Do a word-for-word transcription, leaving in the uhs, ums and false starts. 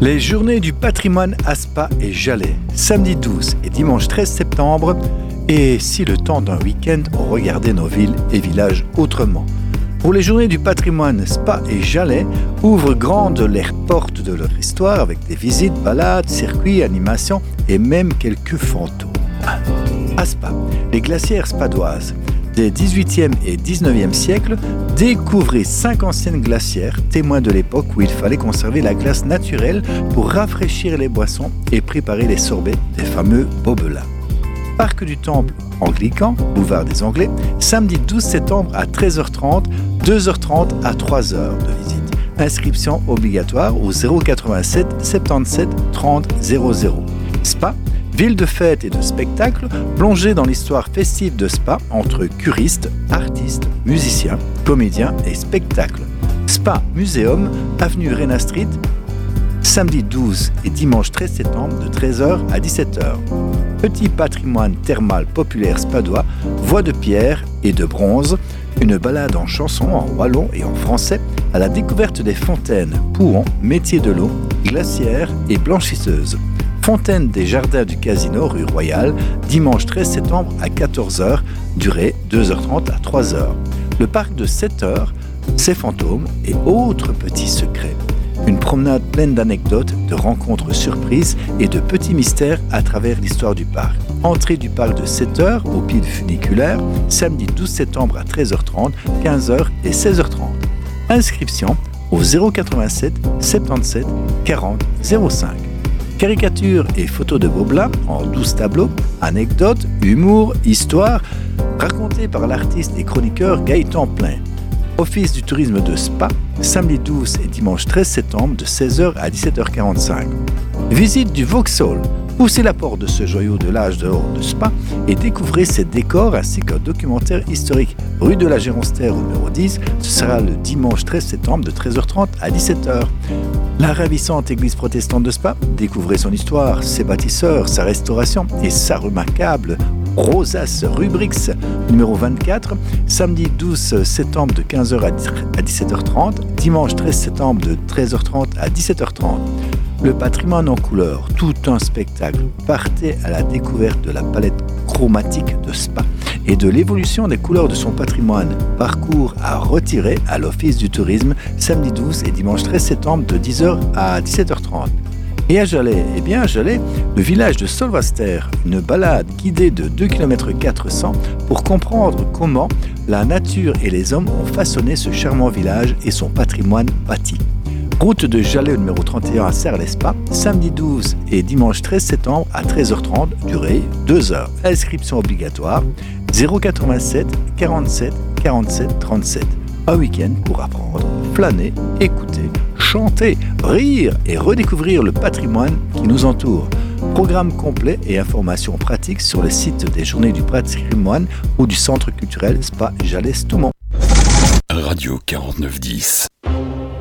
Les journées du patrimoine à Spa et Jalais, samedi douze et dimanche treize septembre. Et si le temps d'un week-end, on regardait nos villes et villages autrement. Pour les journées du patrimoine, Spa et Jalais ouvrent grandes les portes de leur histoire avec des visites, balades, circuits, animations et même quelques fantômes. À Spa, les glacières spadoises des dix-huitième et dix-neuvième siècles découvraient cinq anciennes glacières, témoins de l'époque où il fallait conserver la glace naturelle pour rafraîchir les boissons et préparer les sorbets des fameux bobelins. Parc du Temple anglican, boulevard des Anglais, samedi douze septembre à treize heures trente, deux heures trente à trois heures de visite. Inscription obligatoire au zéro quatre-vingt-sept soixante-dix-sept trente zéro zéro. Spa, ville de fête et de spectacle, plongée dans l'histoire festive de Spa entre curistes, artistes, musiciens, comédiens et spectacles. Spa Muséum, avenue Rena Street, samedi douze et dimanche treize septembre de treize heures à dix-sept heures. Petit patrimoine thermal populaire spadois, voies de pierre et de bronze, une balade en chansons en wallon et en français à la découverte des fontaines, pouhons, métiers de l'eau, glacières et blanchisseuses. Fontaine des Jardins du Casino, rue Royale, dimanche treize septembre à quatorze heures, durée deux heures trente à trois heures. Le parc de sept heures, ses fantômes et autres petits secrets. Une promenade pleine d'anecdotes, de rencontres surprises et de petits mystères à travers l'histoire du parc. Entrée du parc de sept heures au pied du funiculaire, samedi douze septembre à treize heures trente, quinze heures et seize heures trente. Inscription au zéro quatre-vingt-sept soixante-dix-sept quarante zéro cinq. Caricatures et photos de Gobelins en douze tableaux, anecdotes, humour, histoire, racontées par l'artiste et chroniqueur Gaëtan Plein. Office du tourisme de Spa, samedi douze et dimanche treize septembre de seize heures à dix-sept heures quarante-cinq. Visite du Vauxhall. Poussez la porte de ce joyau de l'âge d'or de Spa et découvrez ses décors ainsi qu'un documentaire historique. Rue de la Géronstère numéro dix, ce sera le dimanche treize septembre de treize heures trente à dix-sept heures. La ravissante église protestante de Spa, découvrez son histoire, ses bâtisseurs, sa restauration et sa remarquable Rosas Rubrix numéro vingt-quatre, samedi douze septembre de quinze heures à dix-sept heures trente, dimanche treize septembre de treize heures trente à dix-sept heures trente. Le patrimoine en couleurs, tout un spectacle. Partez à la découverte de la palette chromatique de Spa et de l'évolution des couleurs de son patrimoine. Parcours à retirer à l'Office du tourisme, samedi douze et dimanche treize septembre de dix heures à dix-sept heures trente. Et à Jalais, eh bien à Jalais, le village de Solvaster, une balade guidée de deux virgule quatre cents kilomètres pour comprendre comment la nature et les hommes ont façonné ce charmant village et son patrimoine bâti. Route de Jalais numéro trente et un à Serres-les-Spa, samedi douze et dimanche treize septembre à treize heures trente, durée deux heures. Inscription obligatoire zéro quatre-vingt-sept quarante-sept quarante-sept trente-sept. Un week-end pour apprendre, flâner, écouter, chanter, rire et redécouvrir le patrimoine qui nous entoure. Programme complet et informations pratiques sur le site des Journées du patrimoine ou du Centre culturel Spa Jalais Stoumont. Radio quarante-neuf dix.